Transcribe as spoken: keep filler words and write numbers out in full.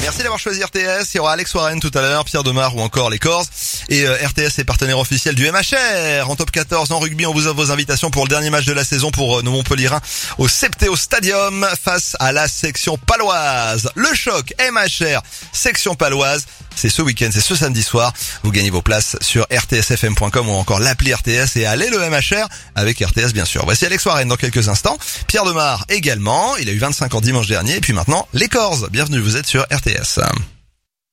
Merci d'avoir choisi R T S. Il y aura Alex Warren tout à l'heure, Pierre Demar ou encore les Corrs. Et euh, R T S est partenaire officiel du M H R. En top quatorze, en rugby, on vous offre vos invitations pour le dernier match de la saison pour euh, nos Montpellierins au Septéo Stadium face à la section paloise. Le choc M H R, section paloise. C'est ce week-end, c'est ce samedi soir. Vous gagnez vos places sur r t s f m point com ou encore l'appli R T S et allez le M H R avec R T S bien sûr. Voici Alex Warren dans quelques instants. Pierre Demar également. Il a eu vingt-cinq ans dimanche dernier. Et puis maintenant, les Corrs. Bienvenue, vous êtes sur R T S.